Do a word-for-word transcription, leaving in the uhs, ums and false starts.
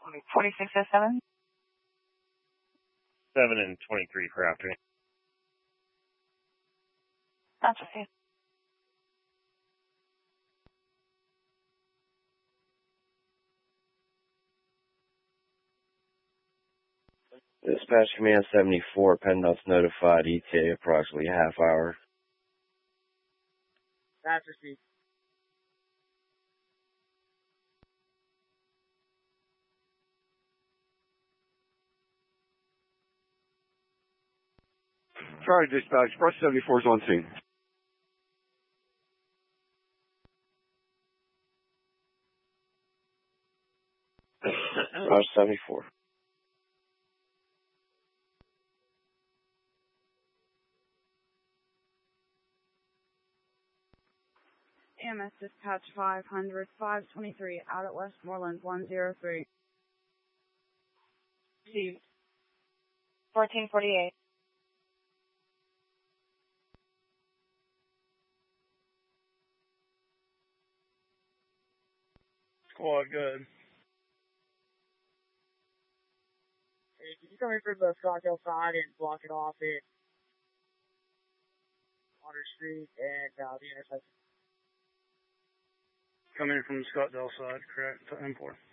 twenty-six oh seven? seven and twenty-three for after. That's okay. Dispatch Command seventy-four, PennDOT's notified E T A approximately a half hour. That's received. Sorry, dispatch. Brush seventy-four is on scene. Brush seventy-four. E M S Dispatch five hundred, five twenty-three, out at Westmoreland, one oh three. Received. fourteen forty-eight. Squad, good. Hey, can you come in for the Scottsdale side and block it off at Water Street and uh, the intersection? Coming in from the Scottsdale side, correct, to M four.